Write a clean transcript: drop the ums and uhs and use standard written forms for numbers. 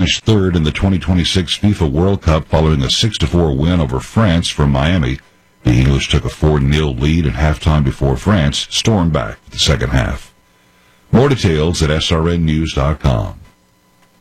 finished third in the 2026 FIFA World Cup following a 6-4 win over France from Miami. The English took a 4-0 lead at halftime before France stormed back for the second half. More details at srnnews.com.